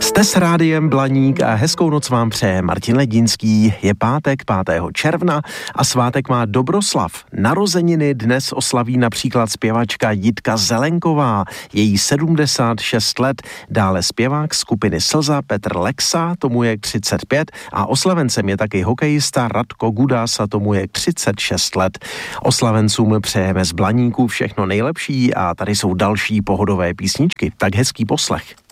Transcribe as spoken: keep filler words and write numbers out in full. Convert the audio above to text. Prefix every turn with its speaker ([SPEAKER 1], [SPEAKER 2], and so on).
[SPEAKER 1] Jste s rádiem Blaník a hezkou noc vám přeje Martin Ledínský. Je pátek pátého června a svátek má Dobroslav. Narozeniny dnes oslaví například zpěvačka Jitka Zelenková, její sedmdesát šest let, dále zpěvák skupiny Slza Petr Lexa, tomu je třicet pět a oslavencem je taky hokejista Radko Gudas a tomu je třicet šest let. Oslavencům přejeme z Blaníku všechno nejlepší a tady jsou další pohodové písničky. Tak hezký poslech.